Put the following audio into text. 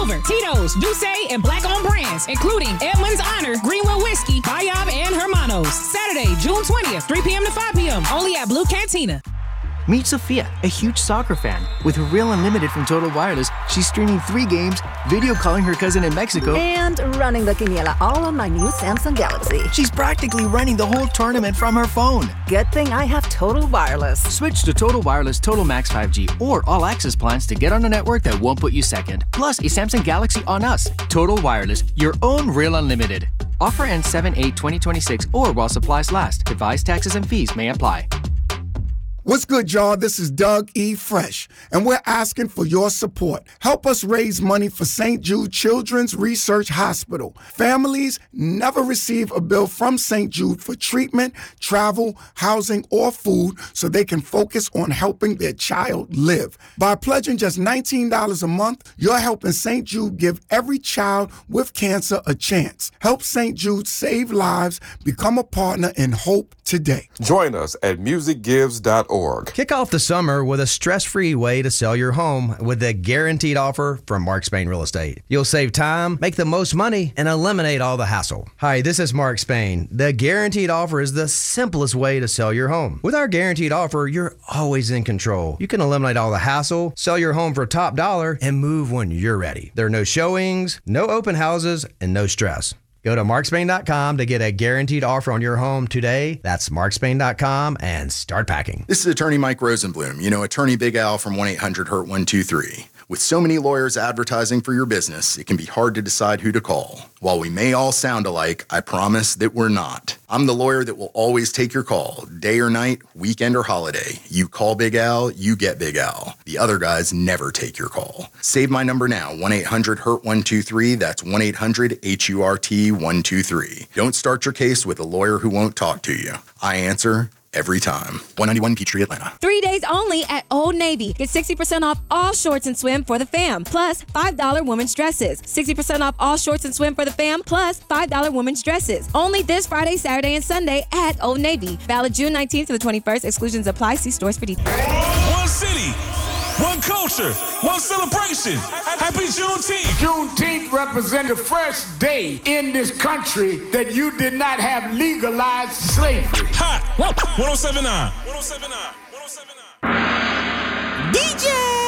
Silver, Tito's, Douce, and black-owned brands, including Edmund's Honor, Greenwood Whiskey, Bayab, and Hermanos. Saturday, June 20th, 3 p.m. to 5 p.m. Only at Blue Cantina. Meet Sophia, a huge soccer fan. With her Real Unlimited from Total Wireless, she's streaming 3 games, video calling her cousin in Mexico, and running the quiniela all on my new Samsung Galaxy. She's practically running the whole tournament from her phone. Good thing I have Total Wireless. Switch to Total Wireless Total Max 5G or All Access plans to get on a network that won't put you second. Plus, a Samsung Galaxy on us. Total Wireless, your own Real Unlimited. Offer ends 7/8/2026 or while supplies last. Device taxes and fees may apply. What's good, y'all? This is Doug E. Fresh, and we're asking for your support. Help us raise money for St. Jude Children's Research Hospital. Families never receive a bill from St. Jude for treatment, travel, housing, or food so they can focus on helping their child live. By pledging just $19 a month, you're helping St. Jude give every child with cancer a chance. Help St. Jude save lives. Become a partner in hope today. Join us at musicgives.org. Kick off the summer with a stress-free way to sell your home with a guaranteed offer from Mark Spain Real Estate. You'll save time, make the most money, and eliminate all the hassle. Hi, this is Mark Spain. The guaranteed offer is the simplest way to sell your home. With our guaranteed offer, you're always in control. You can eliminate all the hassle, sell your home for top dollar, and move when you're ready. There are no showings, no open houses, and no stress. Go to markspain.com to get a guaranteed offer on your home today. That's markspain.com and start packing. This is attorney Mike Rosenblum, attorney Big Al from 1-800-HURT-123. With so many lawyers advertising for your business, it can be hard to decide who to call. While we may all sound alike, I promise that we're not. I'm the lawyer that will always take your call, day or night, weekend or holiday. You call Big Al, you get Big Al. The other guys never take your call. Save my number now, 1-800-HURT-123. That's 1-800-HURT-123. Don't start your case with a lawyer who won't talk to you. I answer every time. 191 Peachtree, Atlanta. 3 days only at Old Navy. Get 60% off all shorts and swim for the fam, plus $5 women's dresses. 60% off all shorts and swim for the fam, plus $5 women's dresses. Only this Friday, Saturday, and Sunday at Old Navy. Valid June 19th to the 21st. Exclusions apply. See stores for details. One city, one culture, one celebration. Happy Juneteenth. Juneteenth represents a fresh day in this country that you did not have legalized slavery. Hot 1079. DJ!